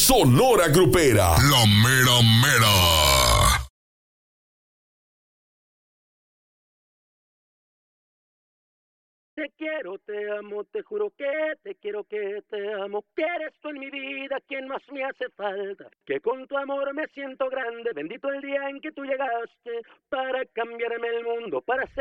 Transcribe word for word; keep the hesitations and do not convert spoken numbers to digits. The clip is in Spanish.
Sonora Grupera. La mera mera. Te quiero, te amo, te juro que te quiero, que te amo, que eres tú en mi vida quien más me hace falta, que con tu amor me siento grande, bendito el día en que tú llegaste para cambiarme el mundo, para ser